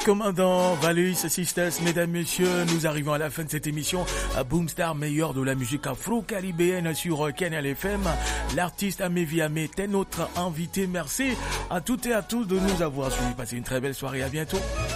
commandant Valus Sisters, mesdames, messieurs, nous arrivons à la fin de cette émission à Boomstar, meilleur de la musique afro-caribéenne sur Canal FM. L'artiste Amevi Ame était notre invité. Merci à toutes et à tous de nous avoir suivis. Passez une très belle soirée. À bientôt.